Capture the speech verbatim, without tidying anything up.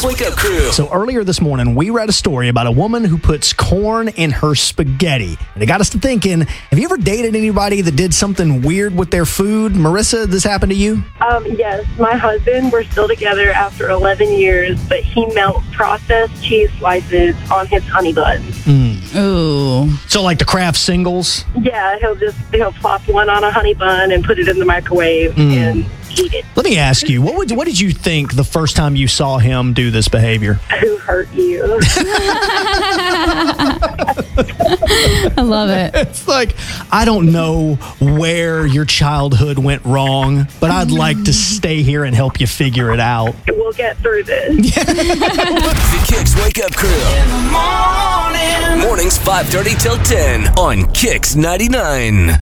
Wake Up Crew. So earlier this morning, we read a story about a woman who puts corn in her spaghetti. And it got us to thinking, have you ever dated anybody that did something weird with their food? Marissa, this happened to you? Um, yes, my husband, we're still together after eleven years, but he melts processed cheese slices on his honey buns. Mm. Ooh. So like the Kraft singles? Yeah, he'll just, he'll plop one on a honey bun and put it in the microwave Mm. and eat it. Let me ask you, what would what did you think the first time you saw him do this behavior? Who hurt you? I love it. It's like, I don't know where your childhood went wrong, but I'd like to stay here and help you figure it out. We'll get through this. The Kicks Wake Up Crew. In the morning. Mornings five thirty till ten on Kicks ninety-nine.